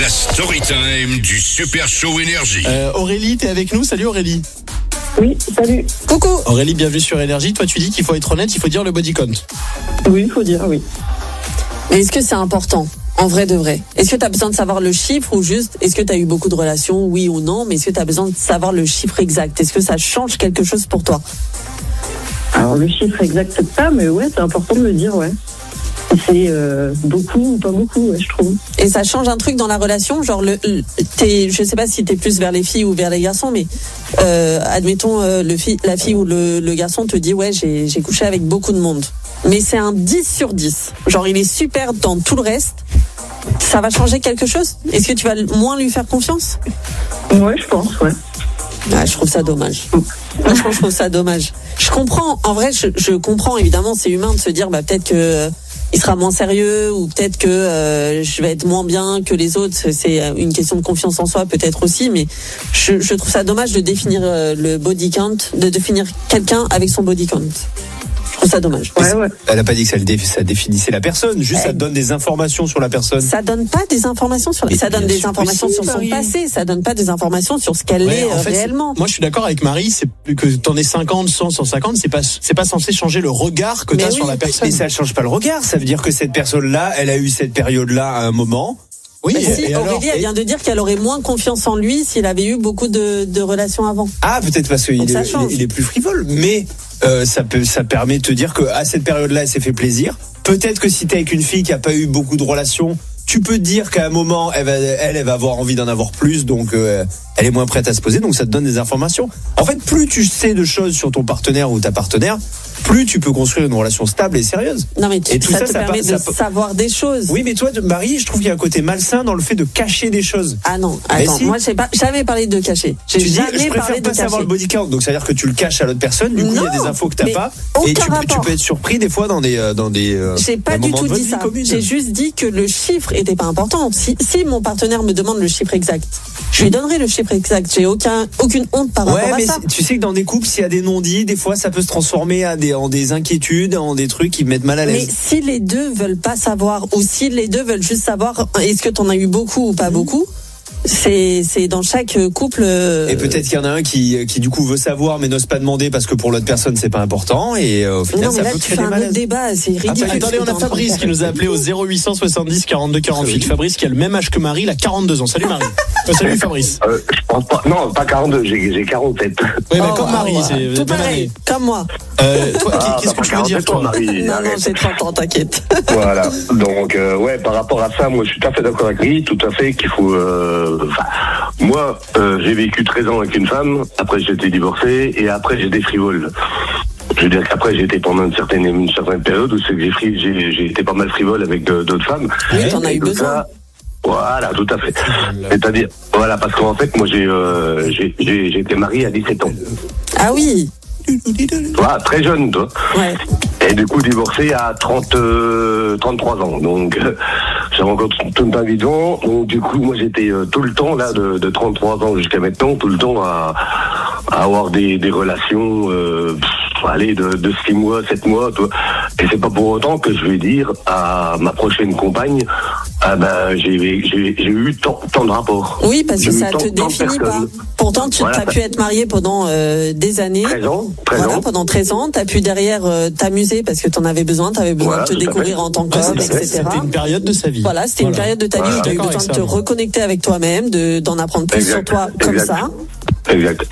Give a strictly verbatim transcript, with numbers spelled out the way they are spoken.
La story time du Super Show Énergie. Euh, Aurélie, t'es avec nous. Salut Aurélie. Oui, salut. Coucou. Aurélie, bienvenue sur Énergie. Toi, tu dis qu'il faut être honnête, il faut dire le body count. Oui, il faut dire, oui. Mais est-ce que c'est important, en vrai de vrai? Est-ce que tu as besoin de savoir le chiffre ou juste, est-ce que tu as eu beaucoup de relations, oui ou non? Mais est-ce que tu as besoin de savoir le chiffre exact? Est-ce que ça change quelque chose pour toi? Alors, le chiffre exact, c'est pas, mais ouais, c'est important de le dire, ouais. C'est euh, beaucoup ou pas beaucoup, ouais, je trouve. Et ça change un truc dans la relation, genre le, le t'es, je sais pas si t'es plus vers les filles ou vers les garçons, mais euh, admettons euh, le fi, la fille ou le, le garçon te dit ouais j'ai, j'ai couché avec beaucoup de monde, mais c'est un dix sur dix, genre il est super dans tout le reste, ça va changer quelque chose? Est-ce que tu vas moins lui faire confiance? Ouais, je pense, ouais. Ah, je trouve ça dommage. Franchement, je trouve ça dommage. Je comprends, en vrai, je, je comprends évidemment, c'est humain de se dire bah peut-être que il sera moins sérieux ou peut-être que euh, je vais être moins bien que les autres. C'est une question de confiance en soi peut-être aussi, mais je, je trouve ça dommage de définir euh, le body count, de définir quelqu'un avec son body count. Je trouve ça dommage. Ouais, ouais. Elle a pas dit que ça, le dé- ça définissait la personne, juste Elle- ça donne des informations sur la personne. Ça donne pas des informations sur, Mais ça donne bien des sûr que informations si, sur son Marie. passé, ça donne pas des informations sur ce qu'elle Ouais, est en euh, fait, c'est- réellement. Moi, je suis d'accord avec Marie. C'est que t'en aies cinquante, cent, cent cinquante, c'est pas, c'est pas censé changer le regard que Mais t'as oui. sur la personne. Mais ça change pas le regard, ça veut dire que cette personne-là, elle a eu cette période-là à un moment. Oui. Mais si, et alors Aurélie, elle vient de dire qu'elle aurait moins confiance en lui s'il avait eu beaucoup de, de relations avant. Ah, peut-être parce qu'il Donc est, ça il change. est- il est plus frivole, mais euh, ça peut, ça permet de te dire que à cette période-là, elle s'est fait plaisir. Peut-être que si t'es avec une fille qui a pas eu beaucoup de relations, tu peux te dire qu'à un moment, elle va, elle, elle va avoir envie d'en avoir plus, donc euh, elle est moins prête à se poser, donc ça te donne des informations. En fait, plus tu sais de choses sur ton partenaire ou ta partenaire, plus tu peux construire une relation stable et sérieuse. Non mais tu- Et tout ça, ça, te ça permet par- de ça- savoir des choses. Oui, mais toi, de- Marie, je trouve qu'il y a un côté malsain dans le fait de cacher des choses. Ah non, Mais attends, si. moi j'ai pas jamais parlé de cacher. J'ai Tu dis, jamais je parlé préfère de pas savoir cacher. le body count, donc ça veut dire que tu le caches à l'autre personne. Du coup, il y a Non, des infos que t'as mais pas, aucun et tu peux, tu rapport. peux être surpris des fois dans des euh, dans des. euh, J'ai pas des du moments tout de votre dit vie ça. commune. J'ai juste dit que le chiffre était pas important. Si, si mon partenaire me demande le chiffre exact, je lui donnerai le chiffre exact. J'ai aucun aucune honte par Ouais, rapport mais à ça. c'est- tu sais que dans des couples, s'il y a des non-dits, des fois, ça peut se transformer à des, en des inquiétudes, en des trucs qui mettent mal à Mais l'aise. si les deux veulent pas savoir, ou si les deux veulent juste savoir est-ce que t'en as eu beaucoup ou pas beaucoup, c'est c'est dans chaque couple. euh, Et peut-être qu'il y en a un qui, qui du coup veut savoir mais n'ose pas demander parce que pour l'autre personne c'est pas important et euh, au final Non mais ça là peut tu créer fais des un autre malaises. débat, c'est ridicule. Attends, attendez, on a Fabrice qui nous a appelé au zéro huit cent soixante-dix quarante-deux quarante-huit. Fabrice qui a le même âge que Marie, il a quarante-deux ans. Salut Marie. Euh, salut Fabrice. Euh, je pense pas. Non, pas quarante-deux, j'ai, j'ai quarante-sept. Oui, mais Oh, comme Marie, oh, c'est tout bonne pareil, année. comme moi. Euh, toi, Ah, qu'est-ce t'as que tu pas veux dire, quarante-sept ans, toi? Marie, Non, non, arrête. j'ai trente ans, t'inquiète. Voilà. Donc, euh, ouais, par rapport à ça, moi, je suis tout à fait d'accord avec lui, tout à fait qu'il faut. Euh, enfin, moi, euh, j'ai vécu treize ans avec une femme. Après, j'ai été divorcé et après, j'étais frivole. Je veux dire qu'après, j'ai été pendant une certaine, une certaine période où c'est que j'ai, fri- j'ai, j'ai été pas mal frivole avec de- d'autres femmes. Oui, t'en as Et eu tout besoin. ça, voilà, tout à fait. C'est-à-dire, voilà, parce qu'en fait, moi, j'ai, euh, j'ai, j'ai, j'ai été marié à dix-sept ans. Ah oui, Voilà, très jeune, toi. ouais. Et du coup, divorcé à trente, euh, trente-trois ans. Donc, euh, j'ai rencontré toute ma vie devant. Donc, du coup, moi, j'étais euh, tout le temps, là, de, de trente-trois ans jusqu'à maintenant, tout le temps à, à avoir des, des relations, euh, pff, allez, de, de six mois, sept mois, toi. Et c'est pas pour autant que je vais dire à ma prochaine compagne, ah ben, j'ai, j'ai, j'ai eu tant, tant de rapports. Oui, parce que J'ai eu ça tant- te tant de définit pas. personnes. Pourtant, tu Voilà, as pu être marié pendant euh, des années. treize ans, treize Voilà, ans. pendant treize ans. Tu as pu derrière euh, t'amuser parce que tu en avais besoin. Tu avais besoin Voilà, de te tout à découvrir fait. en tant Ouais, qu'homme, c'est- et cetera. C'était une période de sa vie. Voilà, c'était une période de ta vie Voilà. où tu as eu D'accord besoin avec de ça, te moi. reconnecter avec toi-même, de, d'en apprendre plus Exact, sur toi comme exact. ça. Exact.